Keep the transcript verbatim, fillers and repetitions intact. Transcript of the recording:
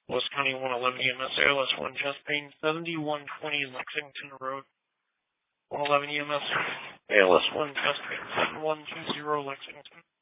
West County one eleven E M S, A L S one chest pain, seventy-one twenty Lexington Road. one eleven E M S, A L S one chest pain, seven one two zero Lexington.